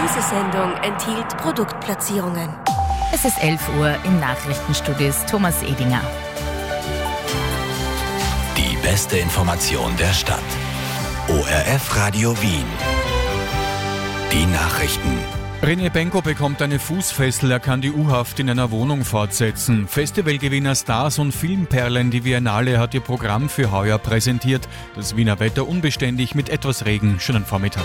Diese Sendung enthielt Produktplatzierungen. Es ist 11 Uhr, im Nachrichtenstudio ist Thomas Edinger. Die beste Information der Stadt. ORF Radio Wien. Die Nachrichten. René Benko bekommt eine Fußfessel, er kann die U-Haft in einer Wohnung fortsetzen. Festivalgewinner Stars und Filmperlen, die Biennale hat ihr Programm für heuer präsentiert. Das Wiener Wetter unbeständig mit etwas Regen. Schönen Vormittag.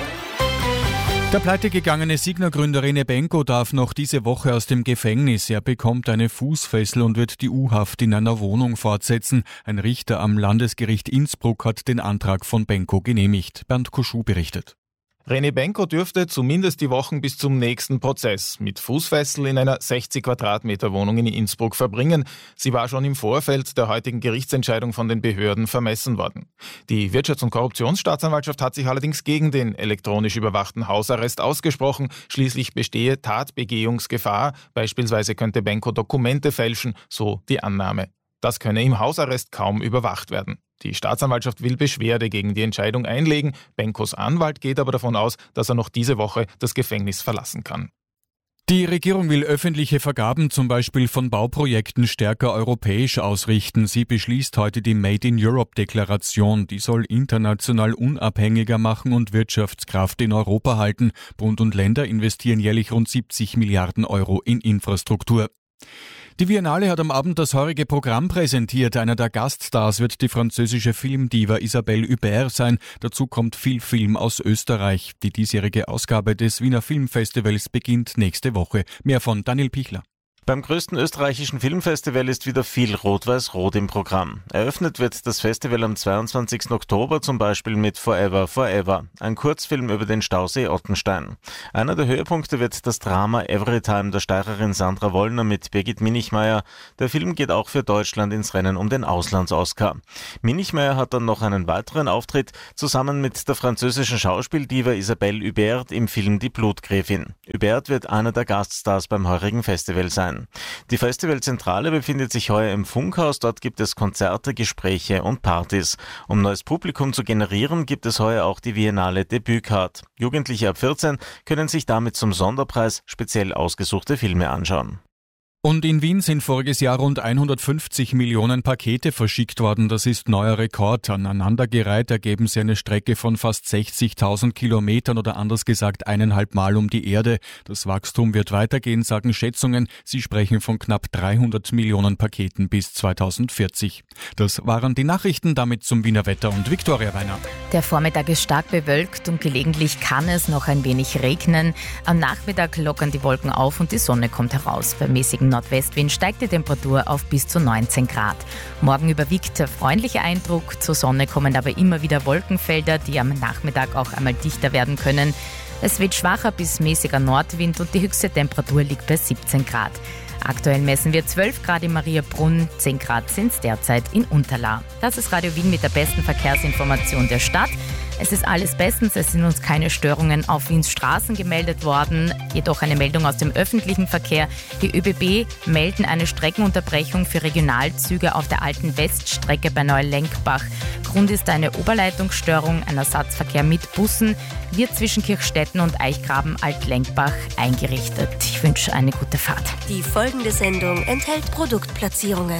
Der pleitegegangene Signa-Gründer René Benko darf noch diese Woche aus dem Gefängnis. Er bekommt eine Fußfessel und wird die U-Haft in einer Wohnung fortsetzen. Ein Richter am Landesgericht Innsbruck hat den Antrag von Benko genehmigt. Bernd Koschuh berichtet. René Benko dürfte zumindest die Wochen bis zum nächsten Prozess mit Fußfessel in einer 60 Quadratmeter Wohnung in Innsbruck verbringen. Sie war schon im Vorfeld der heutigen Gerichtsentscheidung von den Behörden vermessen worden. Die Wirtschafts- und Korruptionsstaatsanwaltschaft hat sich allerdings gegen den elektronisch überwachten Hausarrest ausgesprochen. Schließlich bestehe Tatbegehungsgefahr. Beispielsweise könnte Benko Dokumente fälschen, so die Annahme. Das könne im Hausarrest kaum überwacht werden. Die Staatsanwaltschaft will Beschwerde gegen die Entscheidung einlegen. Benkos Anwalt geht aber davon aus, dass er noch diese Woche das Gefängnis verlassen kann. Die Regierung will öffentliche Vergaben zum Beispiel von Bauprojekten stärker europäisch ausrichten. Sie beschließt heute die Made-in-Europe-Deklaration. Die soll international unabhängiger machen und Wirtschaftskraft in Europa halten. Bund und Länder investieren jährlich rund 70 Milliarden Euro in Infrastruktur. Die Biennale hat am Abend das heurige Programm präsentiert. Einer der Gaststars wird die französische Filmdiva Isabelle Huppert sein. Dazu kommt viel Film aus Österreich. Die diesjährige Ausgabe des Wiener Filmfestivals beginnt nächste Woche. Mehr von Daniel Pichler. Beim größten österreichischen Filmfestival ist wieder viel Rot-Weiß-Rot im Programm. Eröffnet wird das Festival am 22. Oktober zum Beispiel mit Forever, Forever, ein Kurzfilm über den Stausee Ottenstein. Einer der Höhepunkte wird das Drama Everytime der Steirerin Sandra Wollner mit Birgit Minichmayr. Der Film geht auch für Deutschland ins Rennen um den Auslands-Oscar. Minichmayr hat dann noch einen weiteren Auftritt zusammen mit der französischen Schauspieldiva Isabelle Huppert im Film Die Blutgräfin. Huppert wird einer der Gaststars beim heurigen Festival sein. Die Festivalzentrale befindet sich heuer im Funkhaus. Dort gibt es Konzerte, Gespräche und Partys. Um neues Publikum zu generieren, gibt es heuer auch die Biennale Debütcard. Jugendliche ab 14 können sich damit zum Sonderpreis speziell ausgesuchte Filme anschauen. Und in Wien sind voriges Jahr rund 150 Millionen Pakete verschickt worden. Das ist neuer Rekord. Aneinandergereiht ergeben sie eine Strecke von fast 60.000 Kilometern oder anders gesagt 1,5 Mal um die Erde. Das Wachstum wird weitergehen, sagen Schätzungen. Sie sprechen von knapp 300 Millionen Paketen bis 2040. Das waren die Nachrichten, damit zum Wiener Wetter und Viktoria Weiner. Der Vormittag ist stark bewölkt und gelegentlich kann es noch ein wenig regnen. Am Nachmittag lockern die Wolken auf und die Sonne kommt heraus. Bei mäßigem Nordwestwind steigt die Temperatur auf bis zu 19 Grad. Morgen überwiegt der freundliche Eindruck. Zur Sonne kommen aber immer wieder Wolkenfelder, die am Nachmittag auch einmal dichter werden können. Es weht schwacher bis mäßiger Nordwind und die höchste Temperatur liegt bei 17 Grad. Aktuell messen wir 12 Grad in Mariabrunn, 10 Grad sind es derzeit in Unterlaa. Das ist Radio Wien mit der besten Verkehrsinformation der Stadt. Es ist alles bestens, es sind uns keine Störungen auf Wiens Straßen gemeldet worden, jedoch eine Meldung aus dem öffentlichen Verkehr. Die ÖBB melden eine Streckenunterbrechung für Regionalzüge auf der alten Weststrecke bei Neulenkbach. Grund ist eine Oberleitungsstörung, ein Ersatzverkehr mit Bussen wird zwischen Kirchstetten und Eichgraben Altlenkbach eingerichtet. Ich wünsche eine gute Fahrt. Die folgende Sendung enthält Produktplatzierungen.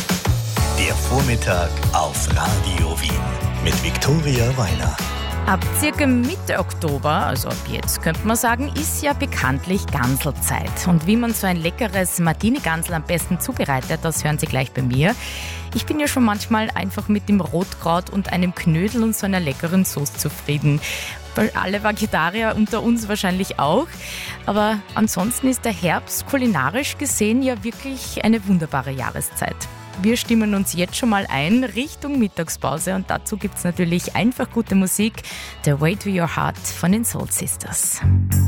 Der Vormittag auf Radio Wien mit Viktoria Weiner. Ab circa Mitte Oktober, also ab jetzt könnte man sagen, ist ja bekanntlich Ganselzeit. Und wie man so ein leckeres Martini-Gansel am besten zubereitet, das hören Sie gleich bei mir. Ich bin ja schon manchmal einfach mit dem Rotkraut und einem Knödel und so einer leckeren Sauce zufrieden. Alle Vegetarier unter uns wahrscheinlich auch. Aber ansonsten ist der Herbst kulinarisch gesehen ja wirklich eine wunderbare Jahreszeit. Wir stimmen uns jetzt schon mal ein Richtung Mittagspause und dazu gibt es natürlich einfach gute Musik. The Way to Your Heart von den Soul Sisters.